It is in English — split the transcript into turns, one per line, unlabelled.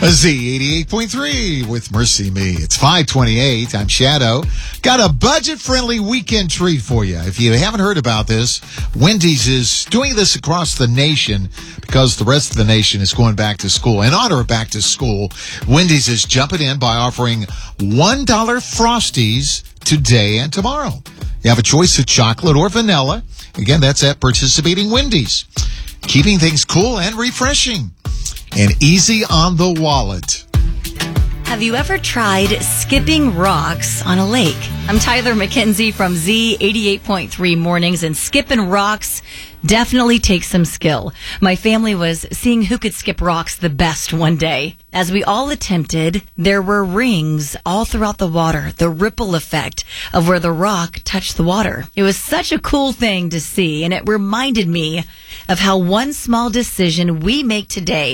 Z 88.3 with Mercy Me. It's 528. I'm Shadow. Got a budget-friendly weekend treat for you. If you haven't heard about this, Wendy's is doing this across the nation because the rest of the nation is going back to school. In honor of back to school, Wendy's is jumping in by offering $1 Frosties today and tomorrow. You have a choice of chocolate or vanilla. Again, that's at participating Wendy's. Keeping things cool and refreshing. And easy on the wallet.
Have you ever tried skipping rocks on a lake? I'm Tyler McKenzie from Z 88.3 Mornings, and skipping rocks definitely takes some skill. My family was seeing who could skip rocks the best one day. As we all attempted, there were rings all throughout the water, the ripple effect of where the rock touched the water. It was such a cool thing to see, and it reminded me of how one small decision we make today